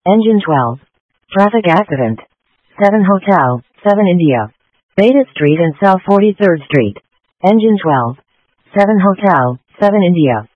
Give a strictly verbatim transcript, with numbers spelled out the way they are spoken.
Engine twelve. Traffic accident. seven Hotel, seven India. Beta Street and South forty-third Street. Engine twelve. seven Hotel, seven India.